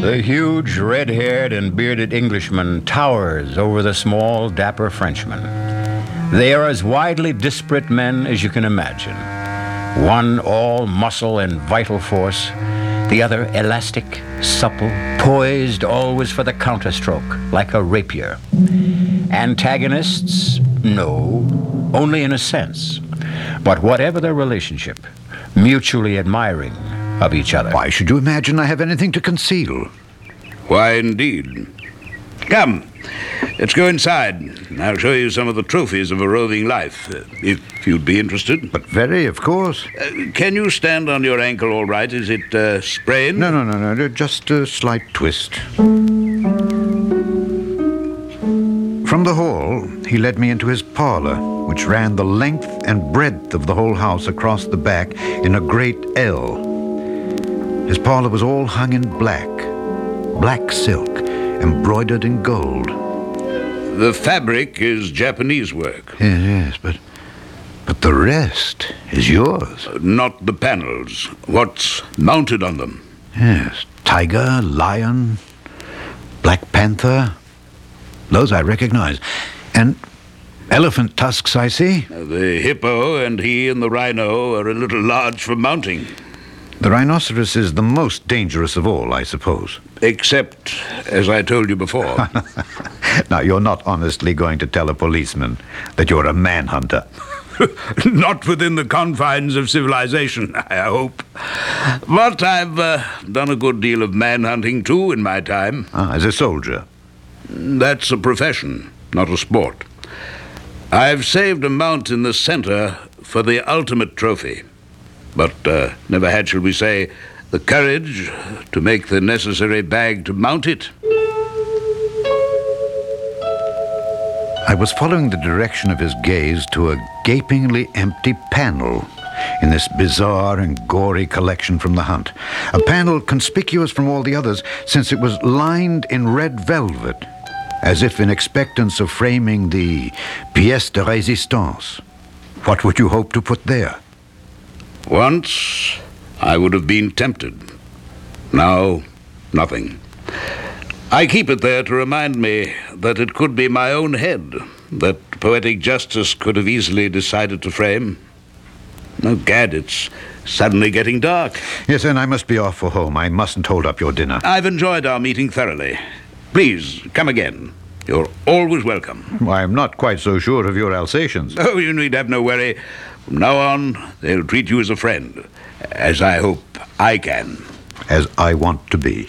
The huge, red-haired and bearded Englishman towers over the small, dapper Frenchman. They are as widely disparate men as you can imagine. One all muscle and vital force, the other elastic, supple, poised always for the counterstroke, like a rapier. Antagonists? No, only in a sense. But whatever their relationship, mutually admiring of each other. Why should you imagine I have anything to conceal? Why, indeed. Come, let's go inside. I'll show you some of the trophies of a roving life, if you'd be interested. But very, of course. Can you stand on your ankle all right? Is it sprained? No. Just a slight twist. From the hall, he led me into his parlor, which ran the length and breadth of the whole house across the back in a great L. His parlor was all hung in black silk, embroidered in gold. The fabric is Japanese work. Yes, but the rest is yours. Not the panels. What's mounted on them? Yes, tiger, lion, black panther. Those I recognize. And elephant tusks, I see. The hippo and he and the rhino are a little large for mounting. The rhinoceros is the most dangerous of all, I suppose. Except, as I told you before. Now, you're not honestly going to tell a policeman that you're a manhunter. Not within the confines of civilization, I hope. But I've done a good deal of manhunting, too, in my time. As a soldier? That's a profession, not a sport. I've saved a mount in the center for the ultimate trophy. But never had, shall we say, the courage to make the necessary bag to mount it. I was following the direction of his gaze to a gapingly empty panel in this bizarre and gory collection from the hunt. A panel conspicuous from all the others since it was lined in red velvet, as if in expectance of framing the pièce de résistance. What would you hope to put there? Once, I would have been tempted. Now, nothing. I keep it there to remind me that it could be my own head that poetic justice could have easily decided to frame. Oh, gad, it's suddenly getting dark. Yes, and I must be off for home. I mustn't hold up your dinner. I've enjoyed our meeting thoroughly. Please, come again. You're always welcome. Well, I'm not quite so sure of your Alsatians. Oh, you need have no worry. From now on, they'll treat you as a friend, as I hope I can. As I want to be.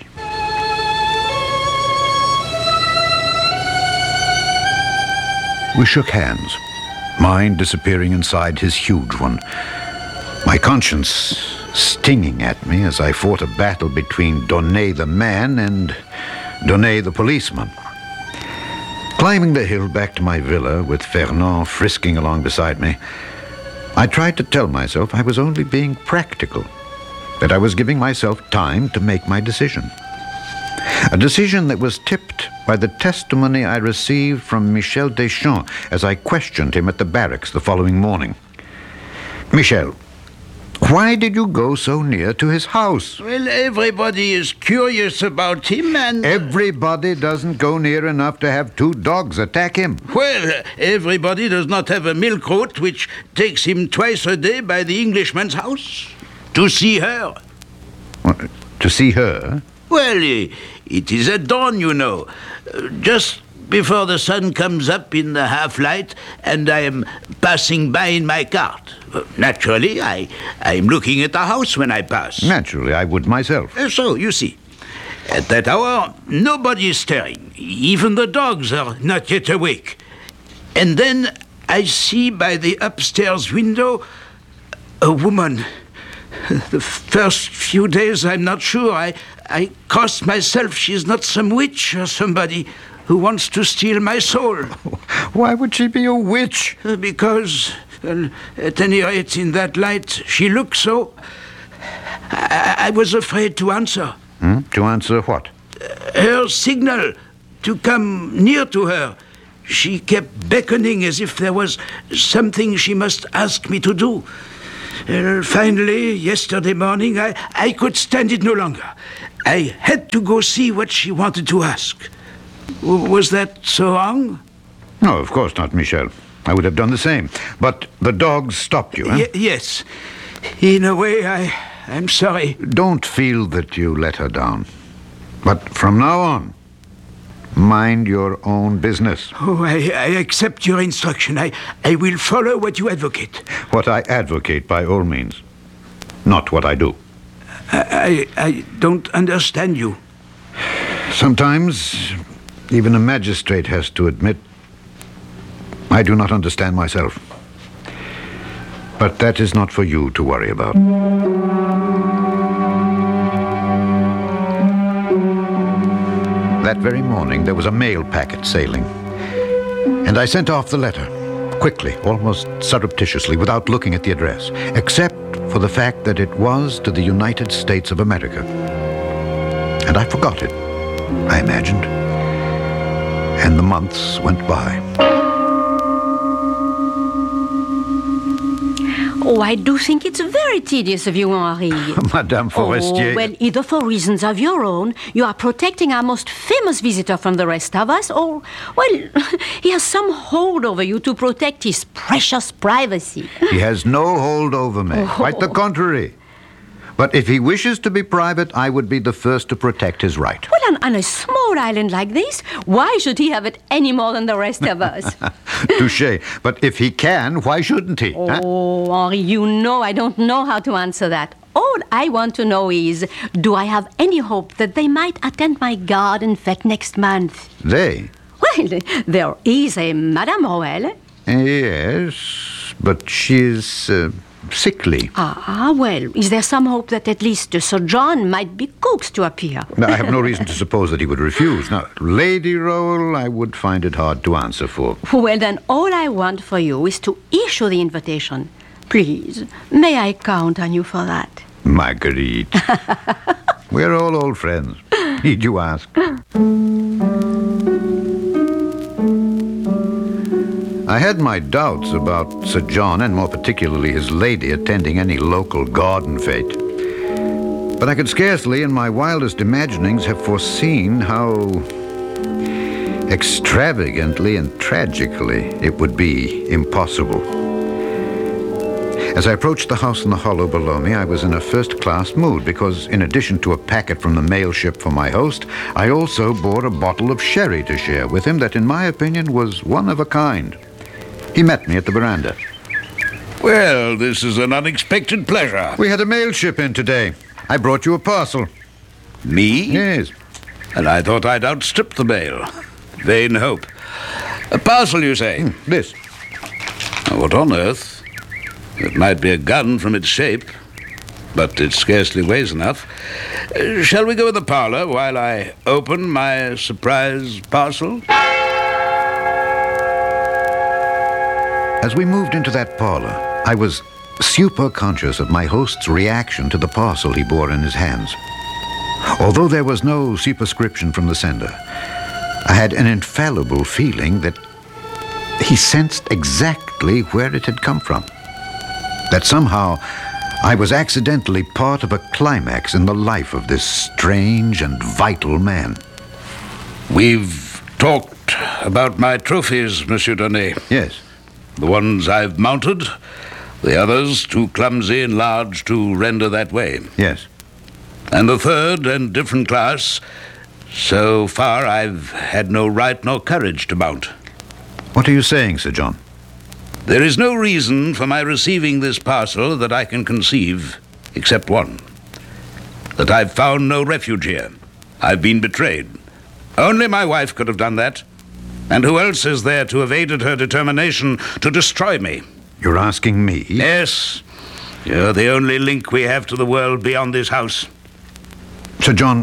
We shook hands, mine disappearing inside his huge one. My conscience stinging at me as I fought a battle between Donnet the man and Donnet the policeman. Climbing the hill back to my villa with Fernand frisking along beside me, I tried to tell myself I was only being practical, that I was giving myself time to make my decision. A decision that was tipped by the testimony I received from Michel Deschamps as I questioned him at the barracks the following morning. Michel, why did you go so near to his house? Well, everybody is curious about him and... Everybody doesn't go near enough to have two dogs attack him. Well, everybody does not have a milk route which takes him twice a day by the Englishman's house. To see her. To see her? Well, it is at dawn, you know. Just before the sun comes up in the half-light and I am passing by in my cart. Naturally, I am looking at the house when I pass. Naturally, I would myself. So, you see, at that hour, nobody is stirring. Even the dogs are not yet awake. And then I see by the upstairs window a woman. The first few days, I'm not sure. I crossed myself she's not some witch or somebody who wants to steal my soul. Why would she be a witch? Because, at any rate, in that light, she looked so. I was afraid to answer. To answer what? Her signal to come near to her. She kept beckoning as if there was something she must ask me to do. Finally, yesterday morning, I could stand it no longer. I had to go see what she wanted to ask. Was that so wrong? No, of course not, Michel. I would have done the same. But the dogs stopped you, huh? Yes. In a way, I'm sorry. Don't feel that you let her down. But from now on, mind your own business. Oh, I accept your instruction. I will follow what you advocate. What I advocate, by all means. Not what I do. I don't understand you. Sometimes, even a magistrate has to admit, I do not understand myself. But that is not for you to worry about. That very morning, there was a mail packet sailing. And I sent off the letter, quickly, almost surreptitiously, without looking at the address, except for the fact that it was to the United States of America. And I forgot it, I imagined. And the months went by. Oh, I do think it's very tedious of you, Henri. Madame Forestier... Oh, well, either for reasons of your own, you are protecting our most famous visitor from the rest of us, or, well, he has some hold over you to protect his precious privacy. He has no hold over me. Quite the contrary. But if he wishes to be private, I would be the first to protect his right. Well, on a small island like this, why should he have it any more than the rest of us? Touché. But if he can, why shouldn't he? Oh, Henri, you know I don't know how to answer that. All I want to know is, do I have any hope that they might attend my garden fete next month? They? Well, there is a Madame Roel. Yes, but she is sickly. Well, is there some hope that at least Sir John might be coaxed to appear? I have no reason to suppose that he would refuse. Now, Lady Roel, I would find it hard to answer for. Well, then all I want for you is to issue the invitation. Please, may I count on you for that? Marguerite. We're all old friends. Need you ask? I had my doubts about Sir John, and more particularly his lady, attending any local garden fete. But I could scarcely, in my wildest imaginings, have foreseen how extravagantly and tragically it would be impossible. As I approached the house in the hollow below me, I was in a first-class mood because, in addition to a packet from the mail ship for my host, I also bore a bottle of sherry to share with him that, in my opinion, was one of a kind. He met me at the veranda. Well, this is an unexpected pleasure. We had a mail ship in today. I brought you a parcel. Me? Yes. And I thought I'd outstrip the mail. Vain hope. A parcel, you say? This. What on earth? It might be a gun from its shape, but it scarcely weighs enough. Shall we go in the parlor while I open my surprise parcel? As we moved into that parlor, I was super conscious of my host's reaction to the parcel he bore in his hands. Although there was no superscription from the sender, I had an infallible feeling that he sensed exactly where it had come from. That somehow I was accidentally part of a climax in the life of this strange and vital man. We've talked about my trophies, Monsieur Donnet. Yes. The ones I've mounted, the others too clumsy and large to render that way. Yes. And the third and different class, so far I've had no right nor courage to mount. What are you saying, Sir John? There is no reason for my receiving this parcel that I can conceive, except one. That I've found no refuge here. I've been betrayed. Only my wife could have done that. And who else is there to have aided her determination to destroy me? You're asking me? Yes. You're the only link we have to the world beyond this house. Sir John,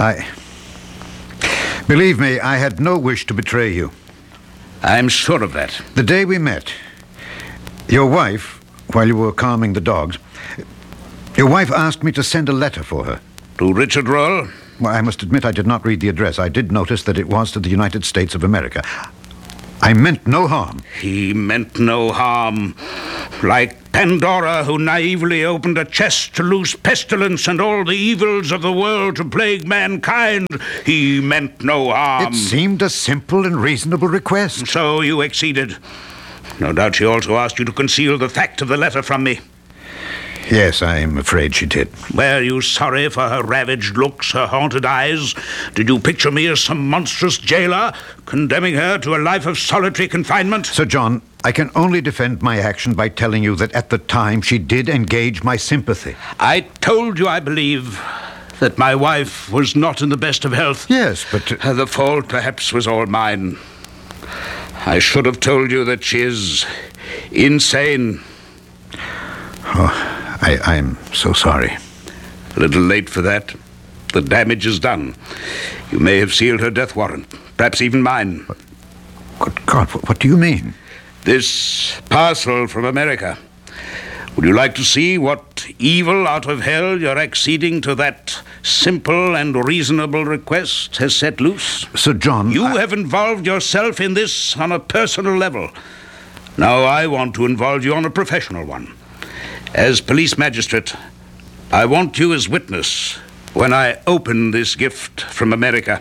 believe me, I had no wish to betray you. I'm sure of that. The day we met, your wife, while you were calming the dogs, your wife asked me to send a letter for her. To Richard Roel? Well, I must admit I did not read the address. I did notice that it was to the United States of America. I meant no harm. He meant no harm. Like Pandora, who naively opened a chest to loose pestilence and all the evils of the world to plague mankind. He meant no harm. It seemed a simple and reasonable request. So you acceded. No doubt she also asked you to conceal the fact of the letter from me. Yes, I'm afraid she did. Were you sorry for her ravaged looks, her haunted eyes? Did you picture me as some monstrous jailer, condemning her to a life of solitary confinement? Sir John, I can only defend my action by telling you that at the time she did engage my sympathy. I told you, I believe, that my wife was not in the best of health. Yes, but... The fault perhaps was all mine. I should have told you that she is insane. Oh, I'm so sorry. A little late for that. The damage is done. You may have sealed her death warrant, perhaps even mine. Good God, what do you mean? This parcel from America. Would you like to see what evil out of hell your acceding to that simple and reasonable request has set loose? Sir John... You have involved yourself in this on a personal level. Now I want to involve you on a professional one. As police magistrate, I want you as witness when I open this gift from America.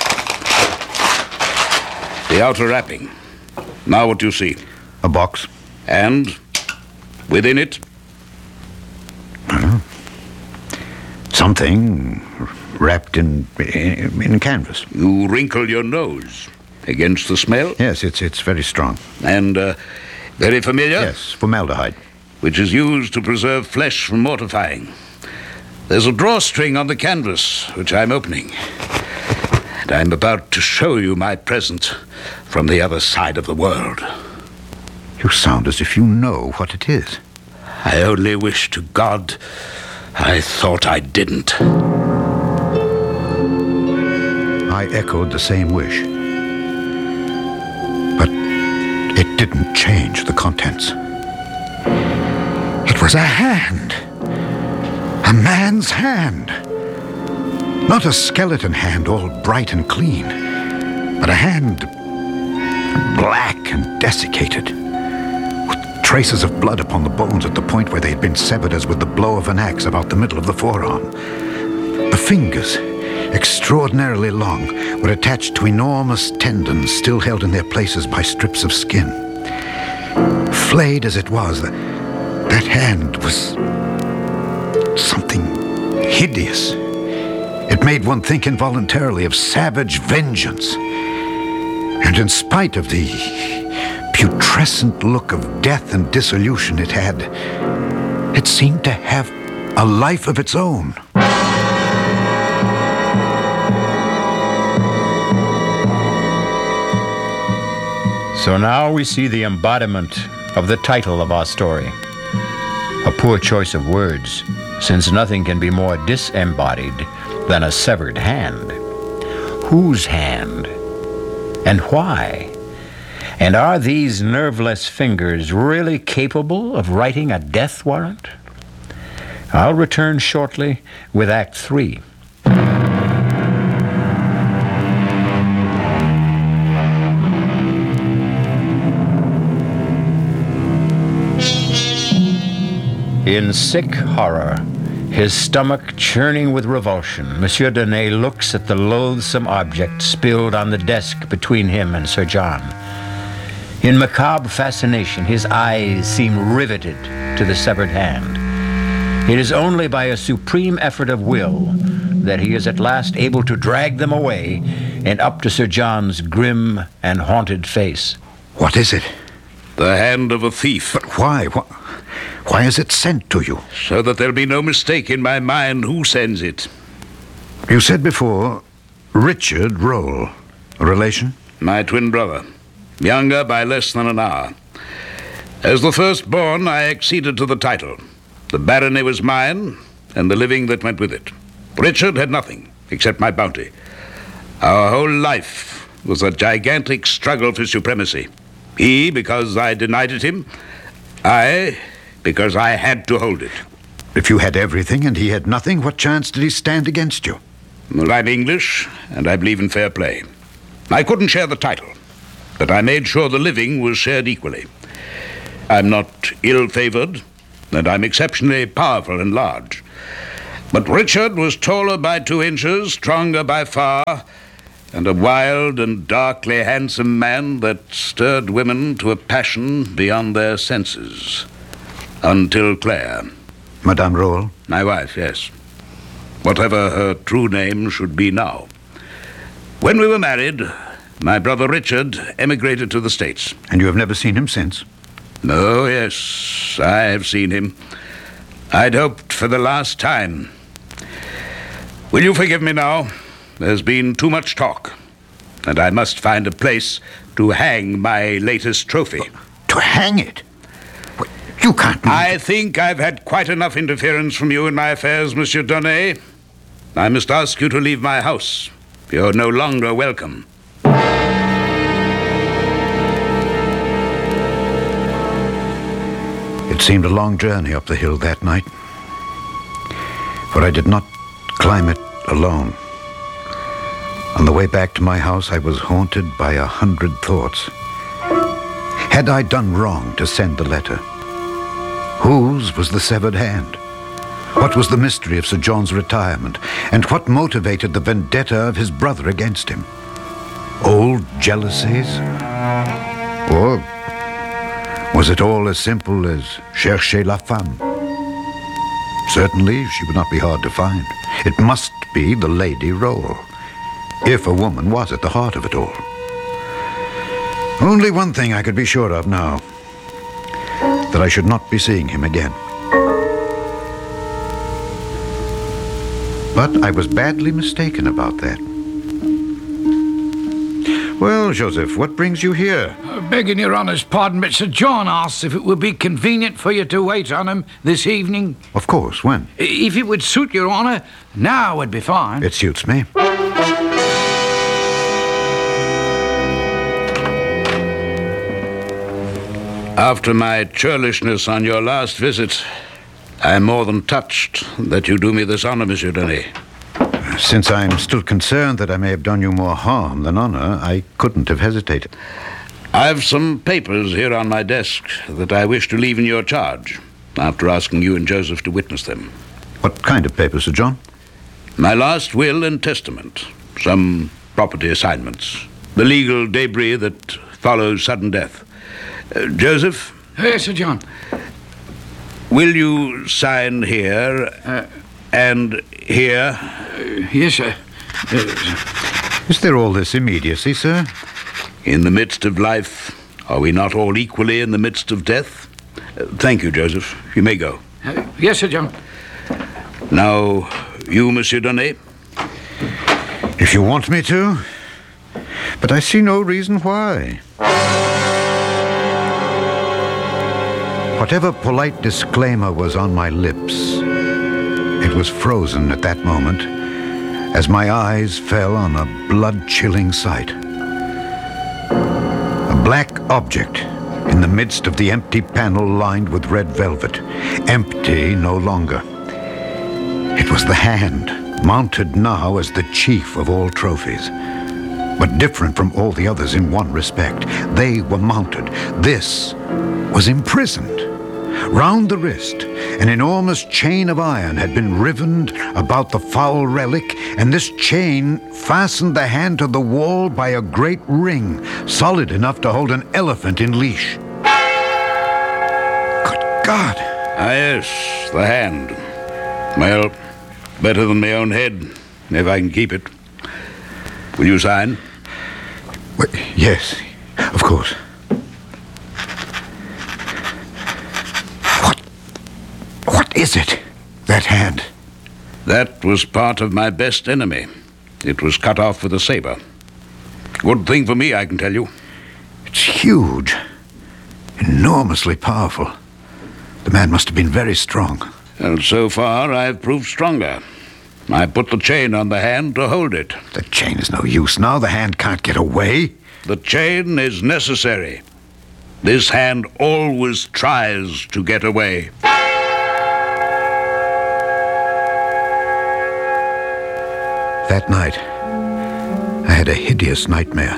The outer wrapping. Now what do you see? A box. And within it? Something wrapped in canvas. You wrinkle your nose against the smell? Yes, it's very strong. And very familiar? Yes, formaldehyde. Which is used to preserve flesh from mortifying. There's a drawstring on the canvas, which I'm opening. And I'm about to show you my present from the other side of the world. You sound as if you know what it is. I only wish to God I thought I didn't. I echoed the same wish. But it didn't change the contents. It was a hand. A man's hand. Not a skeleton hand, all bright and clean, but a hand black and desiccated, with traces of blood upon the bones at the point where they had been severed as with the blow of an axe about the middle of the forearm. The fingers, extraordinarily long, were attached to enormous tendons still held in their places by strips of skin. Flayed as it was, that hand was something hideous. It made one think involuntarily of savage vengeance. And in spite of the putrescent look of death and dissolution it had, it seemed to have a life of its own. So now we see the embodiment of the title of our story. A poor choice of words, since nothing can be more disembodied than a severed hand. Whose hand? And why? And are these nerveless fingers really capable of writing a death warrant? I'll return shortly with Act 3. In sick horror, his stomach churning with revulsion, Monsieur Donnet looks at the loathsome object spilled on the desk between him and Sir John. In macabre fascination, his eyes seem riveted to the severed hand. It is only by a supreme effort of will that he is at last able to drag them away and up to Sir John's grim and haunted face. What is it? The hand of a thief. But why? Why is it sent to you? So that there'll be no mistake in my mind who sends it. You said before, Richard Roll. A relation? My twin brother. Younger by less than an hour. As the firstborn, I acceded to the title. The barony was mine, and the living that went with it. Richard had nothing, except my bounty. Our whole life was a gigantic struggle for supremacy. He, because I denied it him. I, because I had to hold it. If you had everything and he had nothing, what chance did he stand against you? Well, I'm English, and I believe in fair play. I couldn't share the title, but I made sure the living was shared equally. I'm not ill-favored, and I'm exceptionally powerful and large. But Richard was taller by 2 inches, stronger by far, and a wild and darkly handsome man that stirred women to a passion beyond their senses. Until Claire. Madame Roll? My wife, yes. Whatever her true name should be now. When we were married, my brother Richard emigrated to the States. And you have never seen him since? Oh, yes, I have seen him. I'd hoped for the last time. Will you forgive me now? There's been too much talk, and I must find a place to hang my latest trophy. To hang it? You can't... I think I've had quite enough interference from you in my affairs, Monsieur Donnet. I must ask you to leave my house. You're no longer welcome. It seemed a long journey up the hill that night, for I did not climb it alone. On the way back to my house, I was haunted by 100 thoughts. Had I done wrong to send the letter? Whose was the severed hand? What was the mystery of Sir John's retirement? And what motivated the vendetta of his brother against him? Old jealousies? Or was it all as simple as chercher la femme? Certainly, she would not be hard to find. It must be the Lady Roll, if a woman was at the heart of it all. Only one thing I could be sure of now, that I should not be seeing him again. But I was badly mistaken about that. Well, Joseph, what brings you here? Begging your honour's pardon, but Sir John asks if it would be convenient for you to wait on him this evening. Of course, when? If it would suit your honour, now would be fine. It suits me. After my churlishness on your last visit, I am more than touched that you do me this honor, Monsieur Donnet. Since I'm still concerned that I may have done you more harm than honor, I couldn't have hesitated. I've some papers here on my desk that I wish to leave in your charge, after asking you and Joseph to witness them. What kind of papers, Sir John? My last will and testament, some property assignments, the legal debris that follows sudden death. Joseph? Yes, Sir John. Will you sign here and here? Yes, sir. Is there all this immediacy, sir? In the midst of life, are we not all equally in the midst of death? Thank you, Joseph. You may go. Yes, Sir John. Now, you, Monsieur Donnet? If you want me to. But I see no reason why. Whatever polite disclaimer was on my lips, it was frozen at that moment as my eyes fell on a blood-chilling sight. A black object in the midst of the empty panel lined with red velvet. Empty no longer. It was the hand, mounted now as the chief of all trophies. But different from all the others in one respect. They were mounted. This was imprisoned. Round the wrist, an enormous chain of iron had been rivened about the foul relic, and this chain fastened the hand to the wall by a great ring, solid enough to hold an elephant in leash. Good God! Ah, yes, the hand. Well, better than my own head, if I can keep it. Will you sign? Well, yes, of course. What is it, that hand? That was part of my best enemy. It was cut off with a saber. Good thing for me, I can tell you. It's huge. Enormously powerful. The man must have been very strong. And so far, I've proved stronger. I put the chain on the hand to hold it. The chain is no use now. The hand can't get away. The chain is necessary. This hand always tries to get away. That night, I had a hideous nightmare.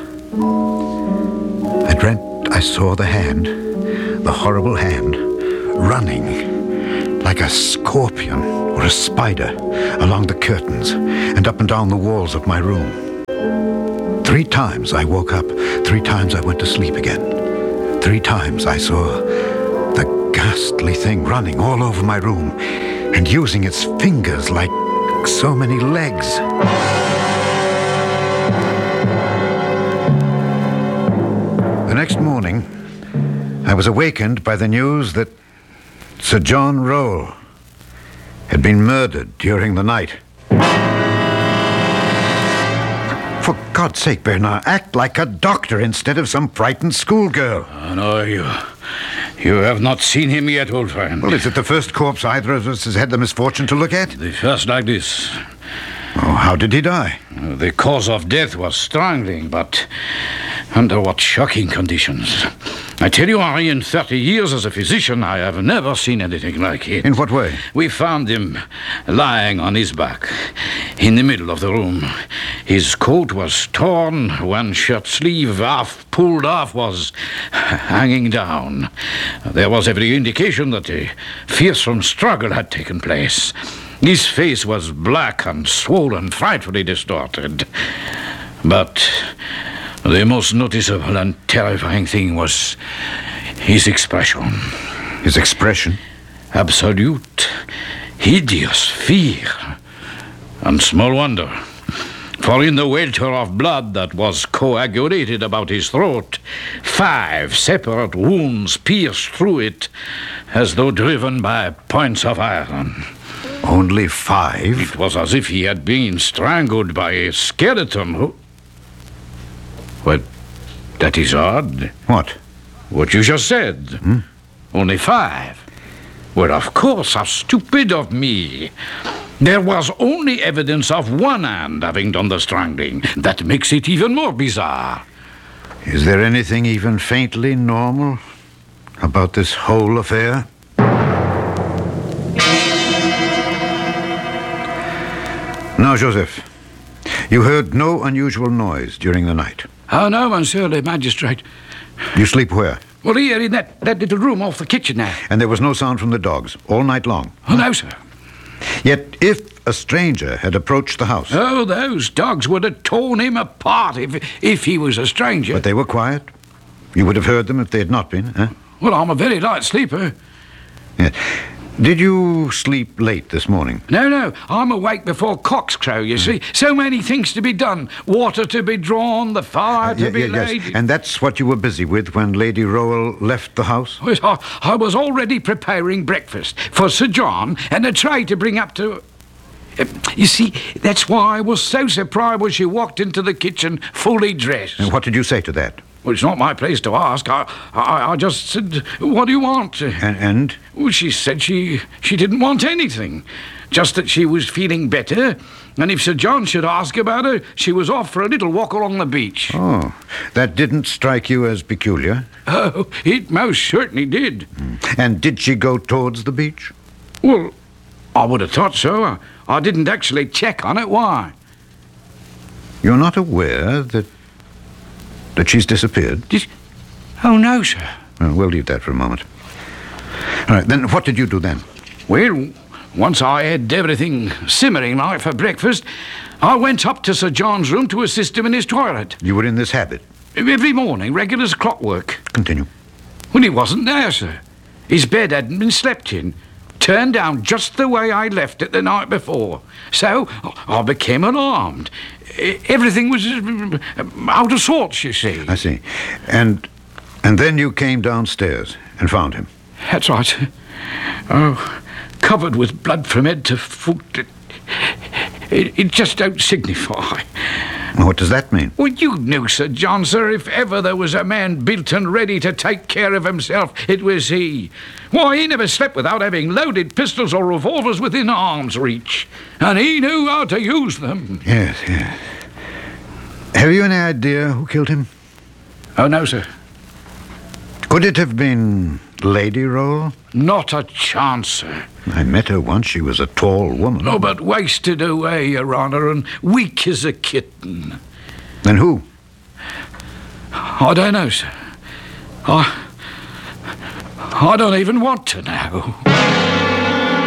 I dreamt I saw the hand, the horrible hand, running, like a scorpion or a spider along the curtains and up and down the walls of my room. 3 times I woke up, 3 times I went to sleep again. 3 times I saw the ghastly thing running all over my room and using its fingers like so many legs. The next morning, I was awakened by the news that Sir John Rowell had been murdered during the night. For God's sake, Bernard, act like a doctor instead of some frightened schoolgirl. Oh, no, you have not seen him yet, old friend. Well, is it the first corpse either of us has had the misfortune to look at? The first like this. Oh, how did he die? The cause of death was strangling, but under what shocking conditions. I tell you, Henri, in 30 years as a physician, I have never seen anything like it. In what way? We found him lying on his back in the middle of the room. His coat was torn, one shirt sleeve, half pulled off, was hanging down. There was every indication that a fearsome struggle had taken place. His face was black and swollen, frightfully distorted. But the most noticeable and terrifying thing was his expression. His expression? Absolute, hideous fear. And small wonder. For in the welter of blood that was coagulated about his throat, 5 separate wounds pierced through it as though driven by points of iron. Only 5? It was as if he had been strangled by a skeleton. Well, that is odd. What? What you just said. Only 5. Well, of course, how stupid of me. There was only evidence of one hand having done the strangling. That makes it even more bizarre. Is there anything even faintly normal about this whole affair? Now, Joseph, you heard no unusual noise during the night. Oh, no, monsieur le magistrate. You sleep where? Well, here in that little room off the kitchen now. And there was no sound from the dogs all night long? Oh, no, sir. Yet, if a stranger had approached the house... Oh, those dogs would have torn him apart if he was a stranger. But they were quiet? You would have heard them if they had not been, huh? Well, I'm a very light sleeper. Yes. Did you sleep late this morning? No, I'm awake before cocks crow, you see. So many things to be done. Water to be drawn, the fire to be laid. Yes. And that's what you were busy with when Lady Rowell left the house? I was already preparing breakfast for Sir John and a tray to bring up to... you see, that's why I was so surprised when she walked into the kitchen fully dressed. And what did you say to that? Well, it's not my place to ask. I just said, what do you want? And? Well, she said she didn't want anything. Just that she was feeling better. And if Sir John should ask about her, she was off for a little walk along the beach. Oh, that didn't strike you as peculiar? Oh, it most certainly did. And did she go towards the beach? Well, I would have thought so. I didn't actually check on it. Why? You're not aware that she's disappeared? Oh, no, sir. Well, we'll leave that for a moment. All right, then what did you do then? Well, once I had everything simmering like for breakfast, I went up to Sir John's room to assist him in his toilet. You were in this habit? Every morning, regular as clockwork. Continue. Well, he wasn't there, sir. His bed hadn't been slept in. Turned down just the way I left it the night before. So I became alarmed. Everything was out of sorts, you see. I see. And then you came downstairs and found him? That's right. Oh, covered with blood from head to foot. It just don't signify. What does that mean? Well, you knew, Sir John, sir, if ever there was a man built and ready to take care of himself, it was he. Why, he never slept without having loaded pistols or revolvers within arm's reach. And he knew how to use them. Yes. Have you any idea who killed him? Oh, no, sir. Could it have been Lady Rowell? Not a chance, sir. I met her once. She was a tall woman. Oh, but wasted away, Your Honour, and weak as a kitten. Then who? I don't know, sir. I don't even want to know.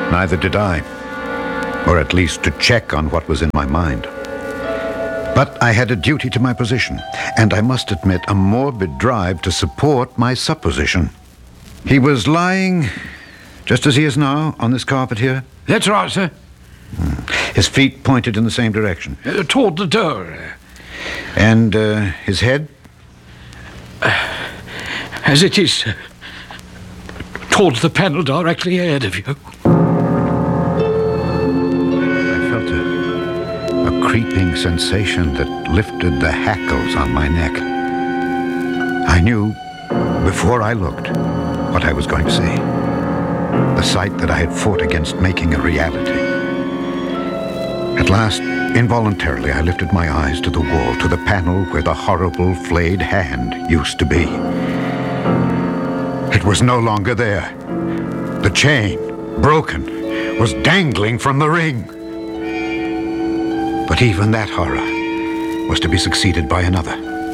Neither did I, or at least to check on what was in my mind. But I had a duty to my position, and I must admit a morbid drive to support my supposition. He was lying, just as he is now, on this carpet here. That's right, sir. His feet pointed in the same direction. Toward the door. And his head? As it is, sir. Towards the panel directly ahead of you. I felt a creeping sensation that lifted the hackles on my neck. I knew, before I looked, what I was going to say. The sight that I had fought against making a reality. At last, involuntarily, I lifted my eyes to the wall, to the panel where the horrible flayed hand used to be. It was no longer there. The chain, broken, was dangling from the ring. But even that horror was to be succeeded by another.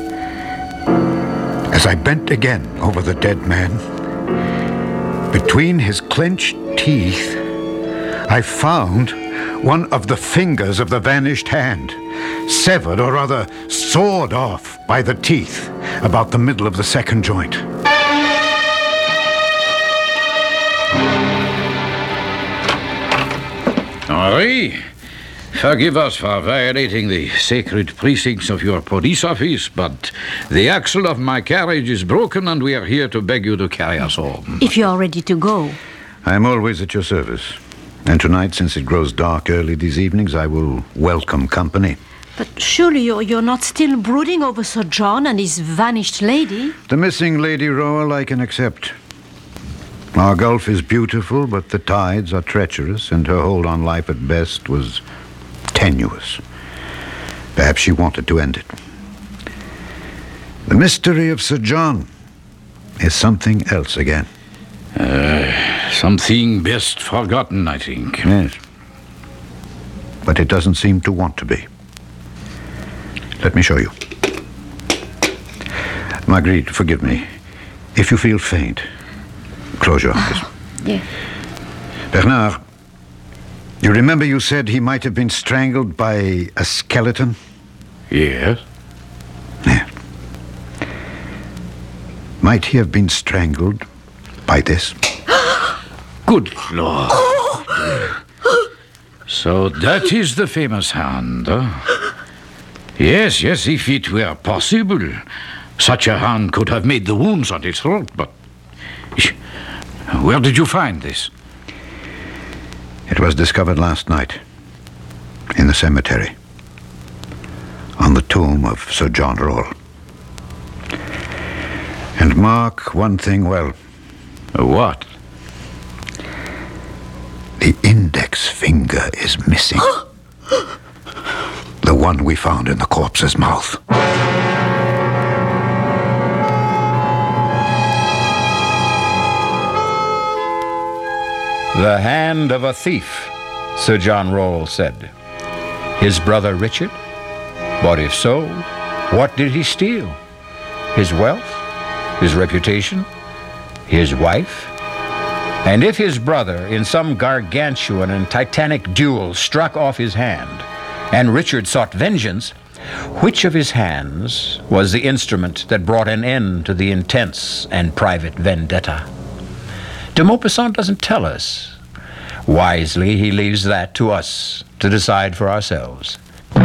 As I bent again over the dead man, between his clenched teeth, I found one of the fingers of the vanished hand, severed or rather sawed off by the teeth about the middle of the second joint. Henri, forgive us for violating the sacred precincts of your police office, but the axle of my carriage is broken and we are here to beg you to carry us home. If you are ready to go. I am always at your service. And tonight, since it grows dark early these evenings, I will welcome company. But surely you're not still brooding over Sir John and his vanished lady? The missing Lady Rowell I can accept. Our gulf is beautiful, but the tides are treacherous, and her hold on life at best was tenuous. Perhaps she wanted to end it. The mystery of Sir John is something else again. Something best forgotten, I think. Yes. But it doesn't seem to want to be. Let me show you. Marguerite, forgive me. If you feel faint, close your eyes. Yeah. Bernard, you remember you said he might have been strangled by a skeleton? Yes. Yeah. Might he have been strangled by this? Good Lord. So that is the famous hand, huh? Yes, if it were possible. Such a hand could have made the wounds on its throat, but... Where did you find this? It was discovered last night, in the cemetery, on the tomb of Sir John Rowell. And mark one thing well. What? The index finger is missing. The one we found in the corpse's mouth. The hand of a thief, Sir John Rowell said. His brother Richard? But if so, what did he steal? His wealth? His reputation? His wife? And if his brother, in some gargantuan and titanic duel, struck off his hand, and Richard sought vengeance, which of his hands was the instrument that brought an end to the intense and private vendetta? De Maupassant doesn't tell us. Wisely, he leaves that to us to decide for ourselves.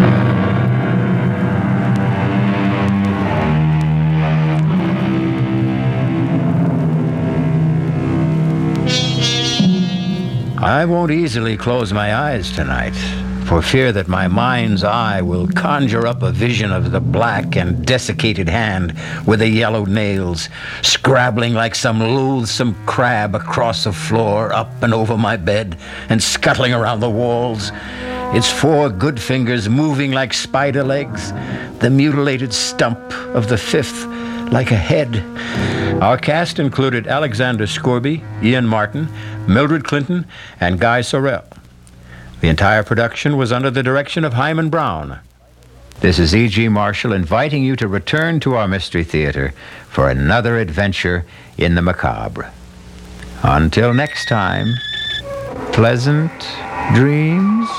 I won't easily close my eyes tonight, for fear that my mind's eye will conjure up a vision of the black and desiccated hand with the yellow nails, scrabbling like some loathsome crab across the floor, up and over my bed, and scuttling around the walls. Its 4 good fingers moving like spider legs, the mutilated stump of the 5th like a head. Our cast included Alexander Scorby, Ian Martin, Mildred Clinton, and Guy Sorel. The entire production was under the direction of Hyman Brown. This is E.G. Marshall inviting you to return to our Mystery Theater for another adventure in the macabre. Until next time... Pleasant dreams.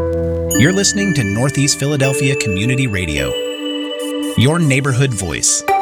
You're listening to Northeast Philadelphia Community Radio, your neighborhood voice.